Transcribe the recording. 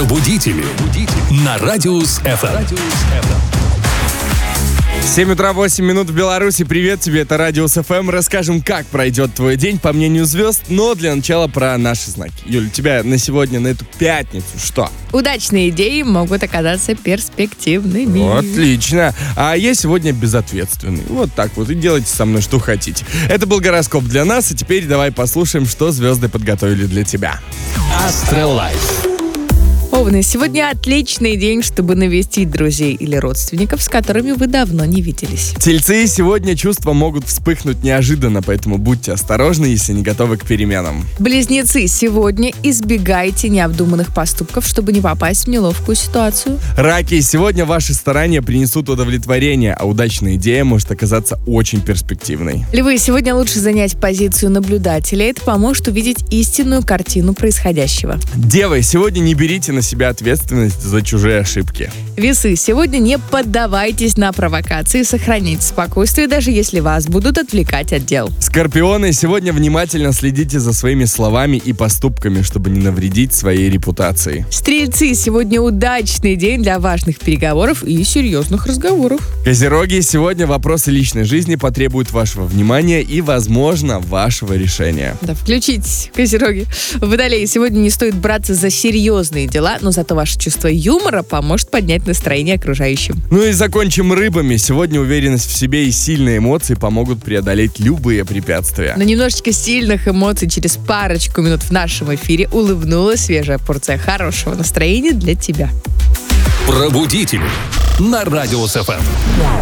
Пробудители на Радиус ФМ. 7 утра 8 минут в Беларуси. Привет тебе, это Радиус ФМ. Расскажем, как пройдет твой день по мнению звезд, но для начала про наши знаки. Юль, у тебя на сегодня, на эту пятницу, что? Удачные идеи могут оказаться перспективными. Отлично. А я сегодня безответственный. Вот так вот. И делайте со мной, что хотите. Это был гороскоп для нас, и теперь давай послушаем, что звезды подготовили для тебя. Астролайф. Овны, сегодня отличный день, чтобы навестить друзей или родственников, с которыми вы давно не виделись. Тельцы, сегодня чувства могут вспыхнуть неожиданно, поэтому будьте осторожны, если не готовы к переменам. Близнецы, сегодня избегайте необдуманных поступков, чтобы не попасть в неловкую ситуацию. Раки, сегодня ваши старания принесут удовлетворение, а удачная идея может оказаться очень перспективной. Львы, сегодня лучше занять позицию наблюдателя. Это поможет увидеть истинную картину происходящего. Девы, сегодня не берите на себя ответственность за чужие ошибки. Весы, сегодня не поддавайтесь на провокации, сохраните спокойствие, даже если вас будут отвлекать от дел. Скорпионы, сегодня внимательно следите за своими словами и поступками, чтобы не навредить своей репутации. Стрельцы, сегодня удачный день для важных переговоров и серьезных разговоров. Козероги, сегодня вопросы личной жизни потребуют вашего внимания и, возможно, вашего решения. Да, включитесь, козероги. Водолеи, сегодня не стоит браться за серьезные дела, но зато ваше чувство юмора поможет поднять настроение окружающим. Ну и закончим рыбами. Сегодня уверенность в себе и сильные эмоции помогут преодолеть любые препятствия. Но немножечко сильных эмоций через парочку минут в нашем эфире улыбнулась свежая порция хорошего настроения для тебя. Пробудители на Радиус ФМ.